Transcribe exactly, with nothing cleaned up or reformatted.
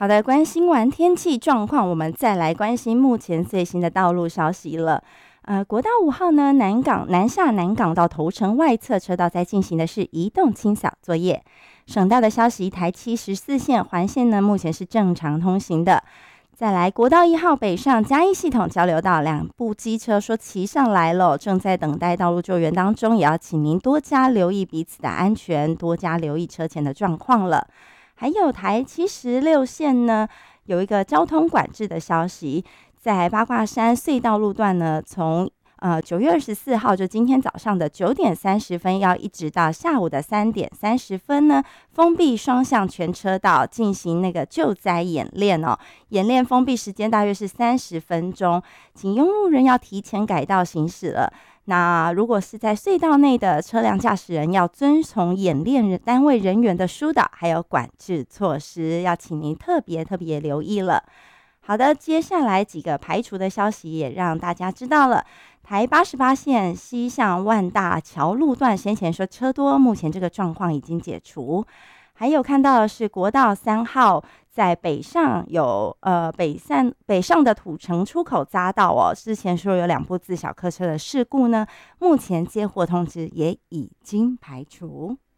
好的，关心完天气状况，我们再来关心目前最新的道路消息了。呃，国道五号呢，南港南下南港到头城外侧车道在进行的是移动清扫作业。省道的消息，台七十四线环线呢，目前是正常通行的。再来，国道一号北上嘉义系统交流道，两部机车说骑上来了，正在等待道路救援当中，也要请您多加留意彼此的安全，多加留意车前的状况了。还有台七十六线呢，有一个交通管制的消息，在八卦山隧道路段呢，从呃九月二十四号就今天早上的九点三十分，要一直到下午的三点三十分呢，封闭双向全车道进行那个救灾演练哦。演练封闭时间大约是三十分钟，请拥路人要提前改道行驶了。那如果是在隧道内的车辆驾驶人，要遵从演练单位人员的疏导，还有管制措施，要请您特别特别留意了。好的，接下来几个排除的消息也让大家知道了。台八十八线西向万大桥路段，先前说车多，目前这个状况已经解除。还有看到的是国道三号在北上有呃北上北上的土城出口匝道哦，之前说有两部自小客车的事故呢，目前接获通知也已经排除。